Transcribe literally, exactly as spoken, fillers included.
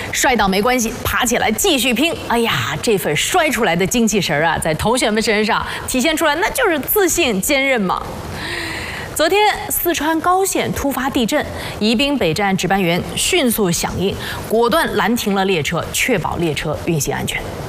摔倒没关系，爬起来继续拼。哎呀，这份摔出来的精气神儿啊，在同学们身上体现出来，那就是自信坚韧嘛。昨天，四川高县突发地震，宜宾北站值班员迅速响应，果断拦停了列车，确保列车运行安全。